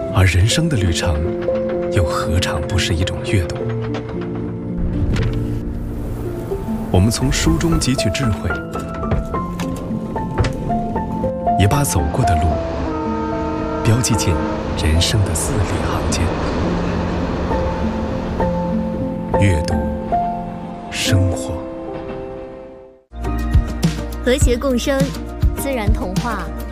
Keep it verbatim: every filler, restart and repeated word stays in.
而人生的旅程，又何尝不是一种阅读？我们从书中汲取智慧，也把走过的路标记进人生的字里行间。阅读，生活， 和谐共生，自然童话。